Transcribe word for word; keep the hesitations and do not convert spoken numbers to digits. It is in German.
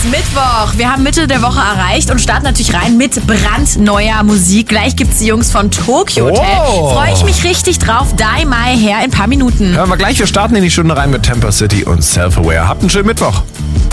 Mittwoch. Wir haben Mitte der Woche erreicht und starten natürlich rein mit brandneuer Musik. Gleich gibt's die Jungs von Tokyo Hotel. Oh. Freue ich mich richtig drauf. Die My Hair in ein paar Minuten. Hören wir gleich, wir starten in die Stunde rein mit Temper City und Self-Aware. Habt einen schönen Mittwoch.